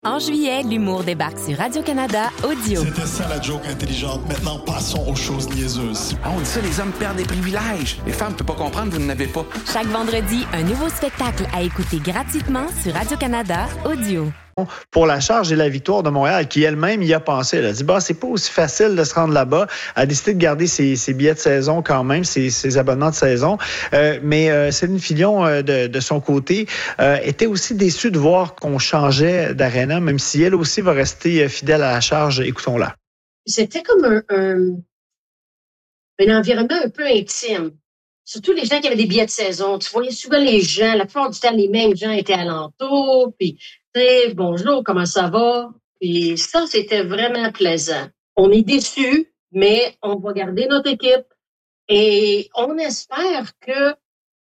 En juillet, l'humour débarque sur Radio-Canada Audio. C'était ça la joke intelligente. Maintenant, passons aux choses niaiseuses. Ah, on dit ça, les hommes perdent des privilèges. Les femmes ne peuvent pas comprendre, vous n'avez pas. Chaque vendredi, un nouveau spectacle à écouter gratuitement sur Radio-Canada Audio. Pour la Charge et la Victoire de Montréal, qui elle-même y a pensé. Elle a dit, c'est pas aussi facile de se rendre là-bas. Elle a décidé de garder ses billets de saison quand même, ses abonnements de saison. Mais Céline Fillon, de son côté, était aussi déçue de voir qu'on changeait d'aréna, même si elle aussi va rester fidèle à la Charge. Écoutons-la. C'était comme un environnement un peu intime. Surtout les gens qui avaient des billets de saison. Tu voyais souvent les gens, la plupart du temps, les mêmes gens étaient alentour, puis bonjour, comment ça va? Puis ça, c'était vraiment plaisant. On est déçus, mais on va garder notre équipe et on espère que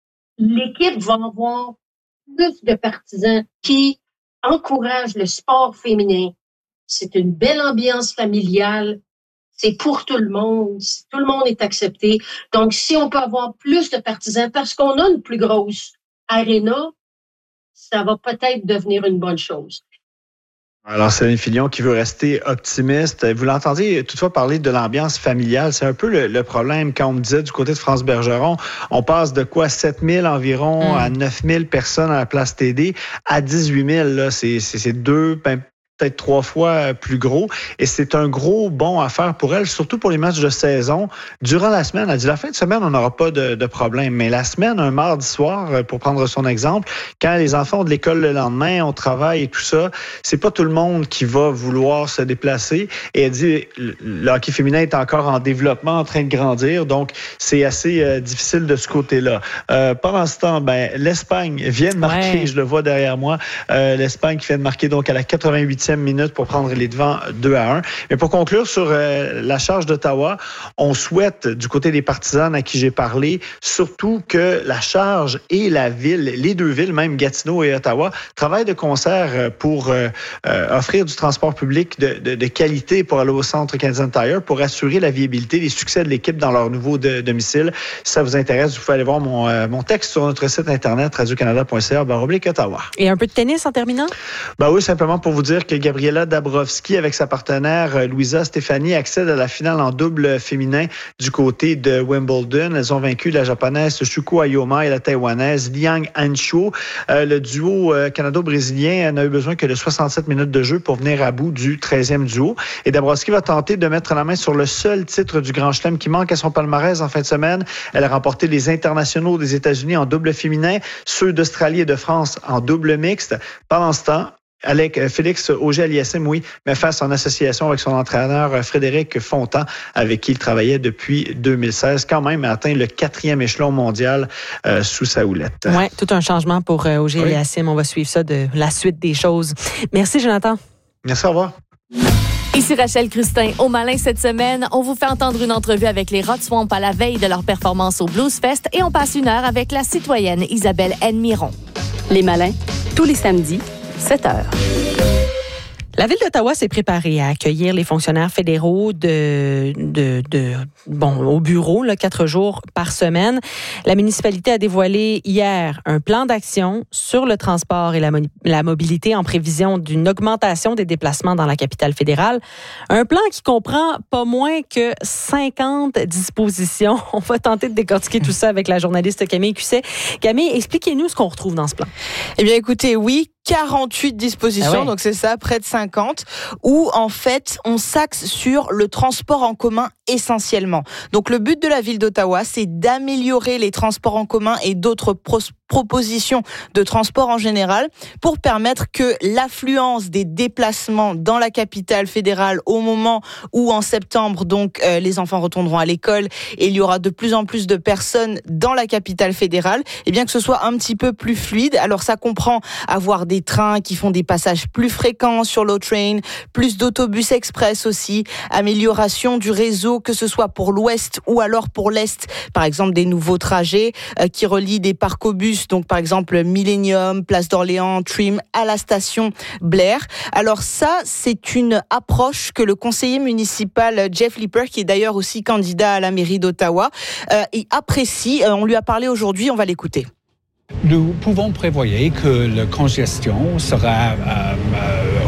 l'équipe va avoir plus de partisans qui encouragent le sport féminin. C'est une belle ambiance familiale. C'est pour tout le monde. Tout le monde est accepté. Donc, si on peut avoir plus de partisans, parce qu'on a une plus grosse aréna, ça va peut-être devenir une bonne chose. Alors, Céline Fillon qui veut rester optimiste. Vous l'entendez toutefois parler de l'ambiance familiale. C'est un peu le problème quand on me disait du côté de France Bergeron, on passe de quoi 7 000 environ à 9 000 personnes à la place TD à 18 000. Là. C'est deux, peut-être 3 fois plus gros. Et c'est un gros bond à faire pour elle, surtout pour les matchs de saison. Durant la semaine, elle dit la fin de semaine, on n'aura pas de problème. Mais la semaine, un mardi soir, pour prendre son exemple, quand les enfants ont de l'école le lendemain, on travaille et tout ça, c'est pas tout le monde qui va vouloir se déplacer. Et elle dit, le hockey féminin est encore en développement, en train de grandir. Donc, c'est assez difficile de ce côté-là. Pendant ce temps, l'Espagne vient de marquer, je le vois derrière moi, l'Espagne qui vient de marquer donc à la 88e minute pour prendre les devants 2-1. Mais pour conclure sur la Charge d'Ottawa, on souhaite du côté des partisans à qui j'ai parlé, surtout que la Charge et la ville, les deux villes, même Gatineau et Ottawa, travaillent de concert pour offrir du transport public de qualité pour aller au centre Canadian Tire pour assurer la viabilité des succès de l'équipe dans leur nouveau domicile. Si ça vous intéresse, vous pouvez aller voir mon texte sur notre site internet radiocanada.ca/Ottawa. Et un peu de tennis en terminant? Oui, simplement pour vous dire que Gabriela Dabrowski, avec sa partenaire Louisa Stéphanie, accède à la finale en double féminin du côté de Wimbledon. Elles ont vaincu la japonaise Shuko Ayoma et la taïwanaise Liang Ancho. Le duo canado-brésilien n'a eu besoin que de 67 minutes de jeu pour venir à bout du 13e duo. Et Dabrowski va tenter de mettre la main sur le seul titre du Grand Chelem qui manque à son palmarès en fin de semaine. Elle a remporté les internationaux des États-Unis en double féminin, ceux d'Australie et de France en double mixte. Pendant ce temps, Félix Auger-Aliassime, met face en association avec son entraîneur Frédéric Fontan, avec qui il travaillait depuis 2016, quand même a atteint le 4e échelon mondial sous sa houlette. Oui, tout un changement pour Auger-Aliassime. On va suivre ça de la suite des choses. Merci, Jonathan. Merci, au revoir. Ici Rachel Crustin. Au Malin cette semaine, on vous fait entendre une entrevue avec les Rod Swamp à la veille de leur performance au Blues Fest et on passe une heure avec la citoyenne Isabelle N-Miron. Les Malins, tous les samedis, 7h. La Ville d'Ottawa s'est préparée à accueillir les fonctionnaires fédéraux au bureau, 4 jours par semaine. La municipalité a dévoilé hier un plan d'action sur le transport et la mobilité en prévision d'une augmentation des déplacements dans la capitale fédérale. Un plan qui comprend pas moins que 50 dispositions. On va tenter de décortiquer tout ça avec la journaliste Camille Cusset. Camille, expliquez-nous ce qu'on retrouve dans ce plan. Eh bien, écoutez, 48 dispositions, donc c'est ça, près de 50, où en fait, on s'axe sur le transport en commun essentiellement. Donc le but de la Ville d'Ottawa, c'est d'améliorer les transports en commun et d'autres propositions de transport en général pour permettre que l'affluence des déplacements dans la capitale fédérale au moment où en septembre, donc les enfants retourneront à l'école et il y aura de plus en plus de personnes dans la capitale fédérale, et bien que ce soit un petit peu plus fluide. Alors ça comprend avoir des trains qui font des passages plus fréquents sur l'O-Train, plus d'autobus express aussi, amélioration du réseau, que ce soit pour l'ouest ou alors pour l'est, par exemple des nouveaux trajets qui relient des parcobus, donc par exemple Millennium, Place d'Orléans, Trim à la station Blair. Alors ça, c'est une approche que le conseiller municipal Jeff Lipper, qui est d'ailleurs aussi candidat à la mairie d'Ottawa, apprécie. On lui a parlé aujourd'hui, on va l'écouter. Nous pouvons prévoir que la congestion sera